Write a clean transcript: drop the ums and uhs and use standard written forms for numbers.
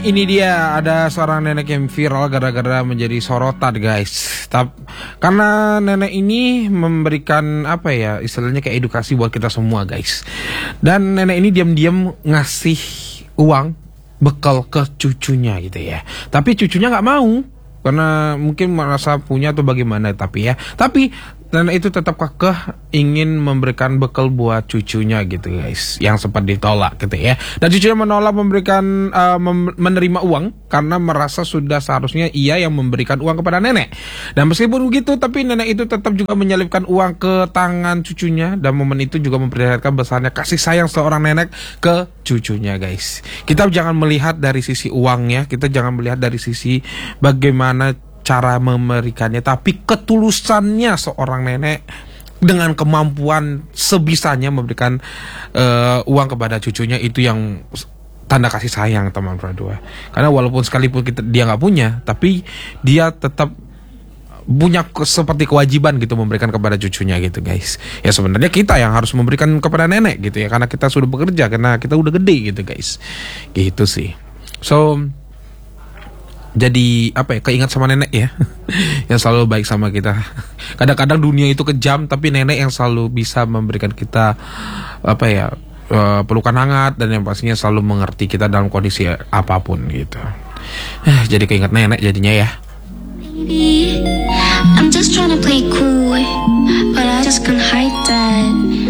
Ini dia ada seorang nenek yang viral gara-gara menjadi sorotan guys. Karena nenek ini memberikan apa ya, istilahnya kayak edukasi buat kita semua guys. Dan nenek ini diam-diam ngasih uang bekal ke cucunya gitu ya. Tapi cucunya nggak mau karena mungkin merasa punya atau bagaimana. Tapi nenek itu tetap kekeh ingin memberikan bekal buat cucunya gitu guys, yang sempat ditolak gitu ya. Dan cucunya menolak memberikan menerima uang karena merasa sudah seharusnya ia yang memberikan uang kepada nenek. Dan meskipun begitu, tapi nenek itu tetap juga menyelipkan uang ke tangan cucunya. Dan momen itu juga memperlihatkan besarnya kasih sayang seorang nenek ke cucunya guys. Kita jangan melihat dari sisi uangnya, kita jangan melihat dari sisi bagaimana cara memberikannya, tapi ketulusannya seorang nenek dengan kemampuan sebisanya memberikan uang kepada cucunya, itu yang tanda kasih sayang teman berdua. Karena walaupun sekalipun dia nggak punya, tapi dia tetap punya seperti kewajiban gitu memberikan kepada cucunya gitu guys. Ya sebenarnya kita yang harus memberikan kepada nenek gitu ya, karena kita sudah bekerja, karena kita udah gede gitu guys. Gitu sih. So jadi apa ya, keingat sama nenek ya yang selalu baik sama kita. Kadang-kadang dunia itu kejam, tapi nenek yang selalu bisa memberikan kita apa ya, pelukan hangat, dan yang pastinya selalu mengerti kita dalam kondisi apapun gitu. Jadi keingat nenek jadinya ya. I'm just trying to play cool, but I just can't hide that.